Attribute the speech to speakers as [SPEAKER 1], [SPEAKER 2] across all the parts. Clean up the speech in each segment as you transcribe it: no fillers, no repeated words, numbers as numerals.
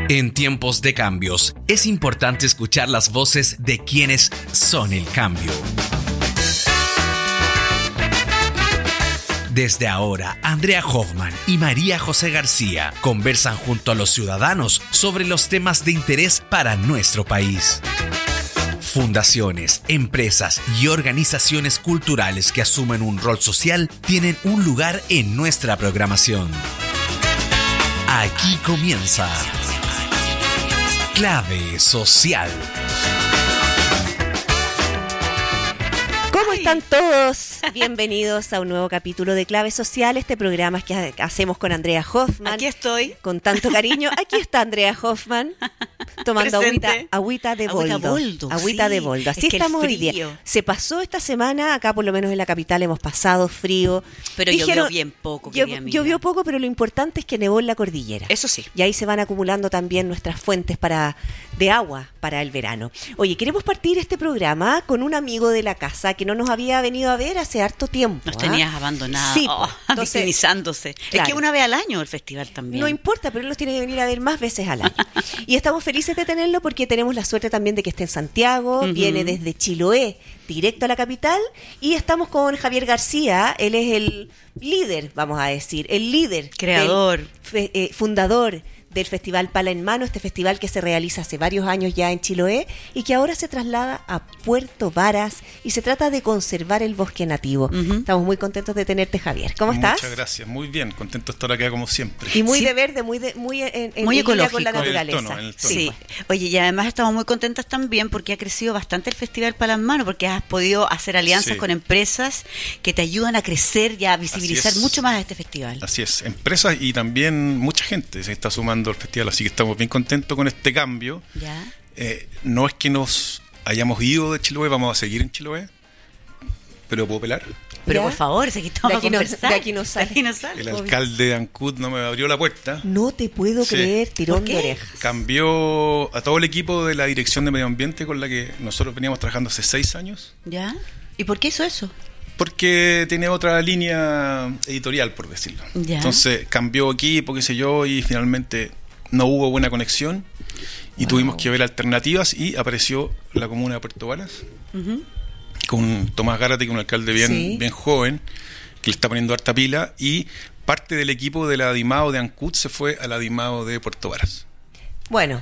[SPEAKER 1] En tiempos de cambios, es importante escuchar las voces de quienes son el cambio. Desde ahora, Andrea Hoffman y María José García conversan junto a los ciudadanos sobre los temas de interés para nuestro país. Fundaciones, empresas y organizaciones culturales que asumen un rol social tienen un lugar en nuestra programación. Aquí comienza Clave Social.
[SPEAKER 2] ¿Cómo están todos? Bienvenidos a un nuevo capítulo de Clave Social, este programa que hacemos con Andrea Hoffman.
[SPEAKER 3] Aquí estoy.
[SPEAKER 2] Con tanto cariño. Aquí está Andrea Hoffman tomando agüita de boldo. Agüita de boldo. Así es que estamos hoy día. Se pasó esta semana, acá por lo menos en la capital hemos pasado frío.
[SPEAKER 3] Pero llovió bien poco.
[SPEAKER 2] Llovió poco, pero lo importante es que nevó en la cordillera.
[SPEAKER 3] Eso sí.
[SPEAKER 2] Y ahí se van acumulando también nuestras fuentes de agua para el verano. Oye, queremos partir este programa con un amigo de la casa que no nos había venido a ver hace harto tiempo.
[SPEAKER 3] Nos tenías abandonados,
[SPEAKER 2] sí,
[SPEAKER 3] victimizándose.
[SPEAKER 2] Claro.
[SPEAKER 3] Es que una vez al año el festival también.
[SPEAKER 2] No importa, pero él nos tiene que venir a ver más veces al año. Y estamos felices de tenerlo porque tenemos la suerte también de que esté en Santiago, viene desde Chiloé, directo a la capital, y estamos con Javier García. Él es el líder, vamos a decir, el líder,
[SPEAKER 3] creador,
[SPEAKER 2] fundador del Festival Pala en Mano, este festival que se realiza hace varios años ya en Chiloé y que ahora se traslada a Puerto Varas y se trata de conservar el bosque nativo. Estamos muy contentos de tenerte, Javier. ¿Cómo estás?
[SPEAKER 4] Muchas gracias, muy bien, contento de estar acá como siempre.
[SPEAKER 2] Y muy de verde, muy ecológico con la naturaleza.
[SPEAKER 4] En el tono.
[SPEAKER 3] Sí. Oye, y además estamos muy contentas también porque ha crecido bastante el Festival Pala en Mano, porque has podido hacer alianzas con empresas que te ayudan a crecer y a visibilizar mucho más a este festival.
[SPEAKER 4] Así es, empresas y también mucha gente se está sumando al festival, así que estamos bien contentos con este cambio.
[SPEAKER 3] ¿Ya?
[SPEAKER 4] No es que nos hayamos ido de Chiloé, vamos a seguir en Chiloé, pero ¿puedo pelar?
[SPEAKER 3] Pero
[SPEAKER 2] ¿Ya?
[SPEAKER 3] por favor, si aquí estamos a conversar.
[SPEAKER 2] De aquí no sale.
[SPEAKER 4] El alcalde de Ancud no me abrió la puerta.
[SPEAKER 2] No te puedo creer, tirón de orejas.
[SPEAKER 4] Cambió a todo el equipo de la Dirección de Medio Ambiente con la que nosotros veníamos trabajando hace 6 años.
[SPEAKER 3] ¿Ya? ¿Y por qué hizo eso?
[SPEAKER 4] Porque tenía otra línea editorial, por decirlo.
[SPEAKER 3] Ya.
[SPEAKER 4] Entonces cambió equipo, qué sé yo, y finalmente no hubo buena conexión y tuvimos que ver alternativas y apareció la comuna de Puerto Varas con Tomás Gárate, que es un alcalde bien joven, que le está poniendo harta pila, y parte del equipo de la Dimao de Ancud se fue a la Dimao de Puerto Varas.
[SPEAKER 2] Bueno,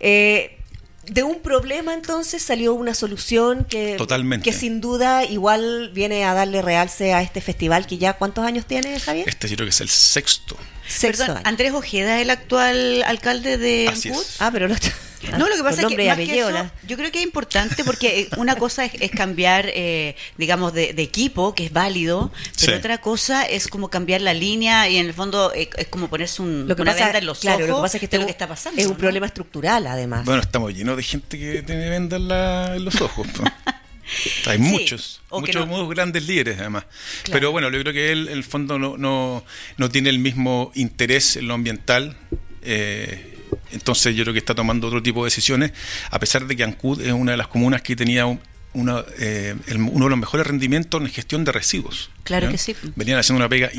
[SPEAKER 2] de un problema entonces salió una solución que sin duda igual viene a darle realce a este festival que ya ¿cuántos años tiene, Javier?
[SPEAKER 4] Este yo creo que es el sexto.
[SPEAKER 3] Perdón, Andrés Ojeda, el actual alcalde de Ancud.
[SPEAKER 2] Pero
[SPEAKER 3] lo que pasa es que, más que eso, yo creo que es importante porque una cosa es cambiar, digamos, de equipo, que es válido, pero otra cosa es como cambiar la línea y en el fondo es como ponerse una venda en los ojos.
[SPEAKER 2] Lo que pasa es que
[SPEAKER 3] lo que está pasando.
[SPEAKER 2] Es un problema estructural, además.
[SPEAKER 4] Bueno, estamos llenos de gente que tiene vendas en los ojos. Hay muchos muy grandes líderes además. Claro. Pero bueno, yo creo que él en el fondo no tiene el mismo interés en lo ambiental. Entonces yo creo que está tomando otro tipo de decisiones, a pesar de que Ancud es una de las comunas que tenía uno de los mejores rendimientos en gestión de residuos.
[SPEAKER 3] Claro que sí.
[SPEAKER 4] Venían haciendo una pega